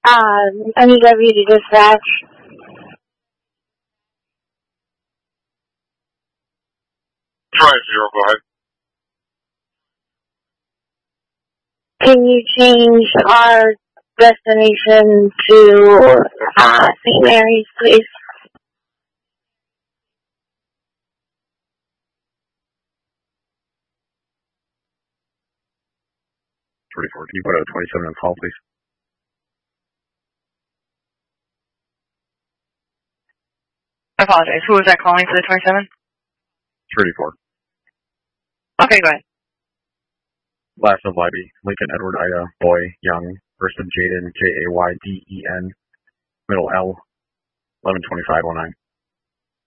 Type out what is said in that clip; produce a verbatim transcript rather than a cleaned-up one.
Um, I need W to dispatch. Try zero, go ahead. Can you change our destination to uh, Saint Mary's, please? thirty-four, can you put a twenty-seven on call, please? I apologize. Who was that calling for the twenty-seven? thirty-four. Okay, go ahead. Last of Libby, Lincoln, Edward, Ida, Boy, Young, first of Jaden, J A Y D E N, middle L, eleven twenty-five oh nine.